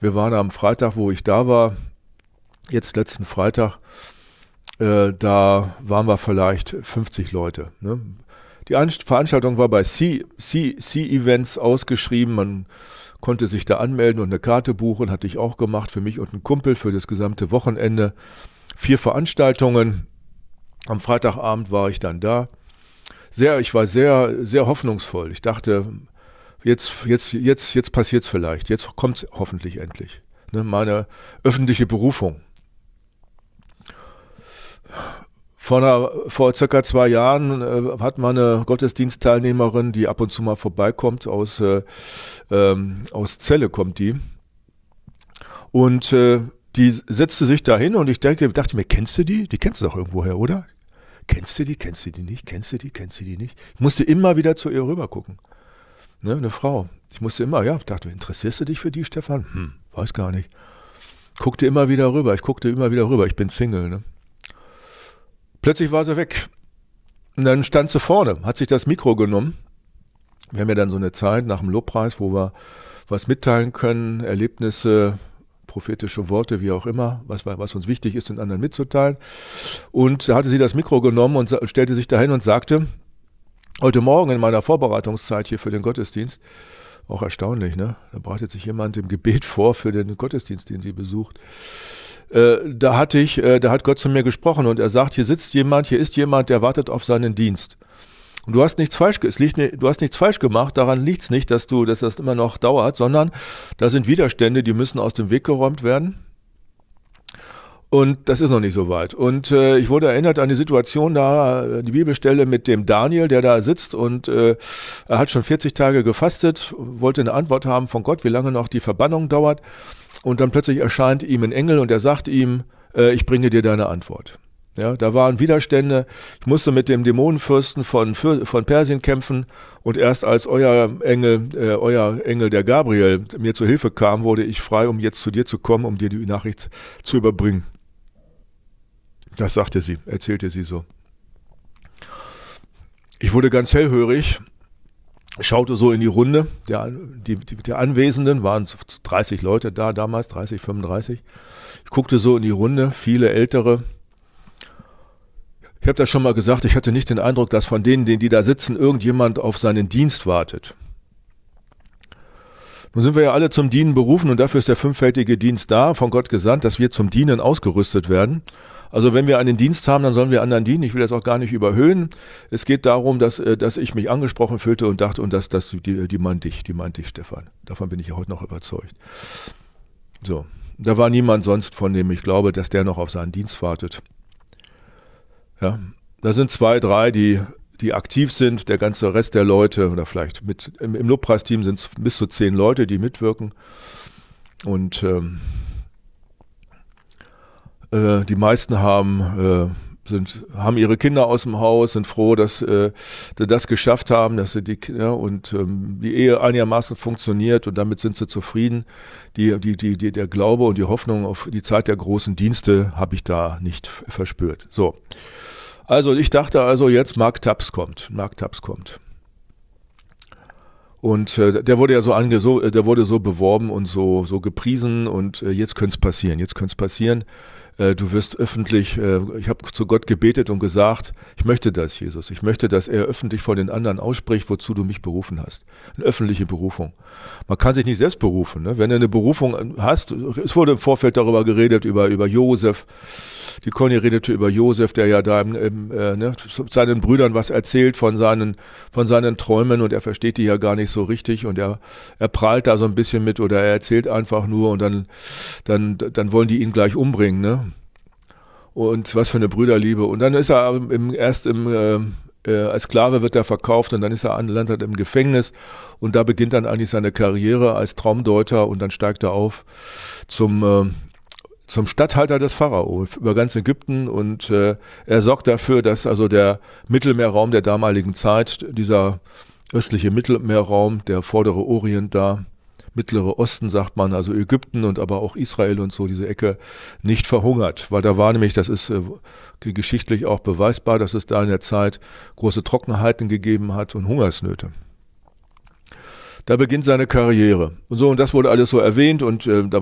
Wir waren am Freitag, wo ich da war, jetzt letzten Freitag, da waren wir vielleicht 50 Leute. Ne? Die Veranstaltung war bei C-Events ausgeschrieben. Man konnte sich da anmelden und eine Karte buchen, hatte ich auch gemacht, für mich und einen Kumpel für das gesamte Wochenende. 4 Veranstaltungen. Am Freitagabend war ich dann da. Ich war sehr, sehr hoffnungsvoll. Ich dachte, jetzt passiert es vielleicht. Jetzt kommt es hoffentlich endlich. Ne? Meine öffentliche Berufung. Vor circa 2 Jahren hat man eine Gottesdienstteilnehmerin, die ab und zu mal vorbeikommt, aus Celle kommt die. Und die setzte sich da hin und ich dachte mir, kennst du die? Die kennst du doch irgendwoher, oder? Kennst du die nicht? Kennst du die nicht? Ich musste immer wieder zu ihr rüber gucken. Ne, eine Frau. Ich dachte, interessierst du dich für die, Stefan? Weiß gar nicht. Ich guckte immer wieder rüber. Ich bin Single, ne? Plötzlich war sie weg. Und dann stand sie vorne, hat sich das Mikro genommen. Wir haben ja dann so eine Zeit nach dem Lobpreis, wo wir was mitteilen können, Erlebnisse, prophetische Worte, wie auch immer, was uns wichtig ist, den anderen mitzuteilen. Und da hatte sie das Mikro genommen und stellte sich dahin und sagte, heute Morgen in meiner Vorbereitungszeit hier für den Gottesdienst, auch erstaunlich, ne? Da bereitet sich jemand im Gebet vor für den Gottesdienst, den sie besucht. Da hat Gott zu mir gesprochen und er sagt, hier ist jemand, der wartet auf seinen Dienst. Und du hast nichts falsch gemacht, daran liegt es nicht, dass das immer noch dauert, sondern da sind Widerstände, die müssen aus dem Weg geräumt werden. Und das ist noch nicht so weit. Und ich wurde erinnert an die Situation da, die Bibelstelle mit dem Daniel, der da sitzt und er hat schon 40 Tage gefastet, wollte eine Antwort haben von Gott, wie lange noch die Verbannung dauert. Und dann plötzlich erscheint ihm ein Engel und er sagt ihm, ich bringe dir deine Antwort. Ja, da waren Widerstände. Ich musste mit dem Dämonenfürsten von Persien kämpfen und erst als euer Engel der Gabriel mir zu Hilfe kam, wurde ich frei, um jetzt zu dir zu kommen, um dir die Nachricht zu überbringen. Das erzählte sie so. Ich wurde ganz hellhörig, schaute so in die Runde, die Anwesenden, waren 30 Leute da damals, 30, 35. Ich guckte so in die Runde, viele Ältere. Ich habe das schon mal gesagt, ich hatte nicht den Eindruck, dass von denen, die da sitzen, irgendjemand auf seinen Dienst wartet. Nun sind wir ja alle zum Dienen berufen und dafür ist der 5-fältige Dienst da, von Gott gesandt, dass wir zum Dienen ausgerüstet werden. Also wenn wir einen Dienst haben, dann sollen wir anderen dienen. Ich will das auch gar nicht überhöhen. Es geht darum, dass ich mich angesprochen fühlte und dachte, und die meint dich, Stefan. Davon bin ich ja heute noch überzeugt. So, da war niemand sonst, von dem ich glaube, dass der noch auf seinen Dienst wartet. Ja, da sind 2, 3, die aktiv sind. Der ganze Rest der Leute, oder vielleicht im Lobpreisteam sind es bis zu 10 Leute, die mitwirken. Und die meisten haben ihre Kinder aus dem Haus, sind froh, dass sie das geschafft haben, dass sie die Ehe einigermaßen funktioniert und damit sind sie zufrieden. Der Glaube und die Hoffnung auf die Zeit der großen Dienste habe ich da nicht verspürt. So. Also ich dachte jetzt Mark Taps kommt. Und der wurde ja der wurde so beworben und so gepriesen und jetzt könnte es passieren. Du wirst öffentlich, ich habe zu Gott gebetet und gesagt, ich möchte das, Jesus. Ich möchte, dass er öffentlich vor den anderen ausspricht, wozu du mich berufen hast. Eine öffentliche Berufung. Man kann sich nicht selbst berufen. Ne? Wenn du eine Berufung hast, es wurde im Vorfeld darüber geredet, über Josef. Die Conny redete über Josef, der ja da seinen Brüdern was erzählt von seinen Träumen und er versteht die ja gar nicht so richtig und er prahlt da so ein bisschen mit oder er erzählt einfach nur und dann wollen die ihn gleich umbringen, ne? Und was für eine Brüderliebe. Und dann ist er als Sklave wird er verkauft und dann landet er im Gefängnis und da beginnt dann eigentlich seine Karriere als Traumdeuter und dann steigt er auf zum Statthalter des Pharao über ganz Ägypten und er sorgt dafür, dass also der Mittelmeerraum der damaligen Zeit, dieser östliche Mittelmeerraum, der vordere Orient da, Mittlere Osten sagt man, also Ägypten und aber auch Israel und so, diese Ecke, nicht verhungert. Weil da war nämlich, das ist geschichtlich auch beweisbar, dass es da in der Zeit große Trockenheiten gegeben hat und Hungersnöte. Da beginnt seine Karriere. Und so, und das wurde alles so erwähnt und da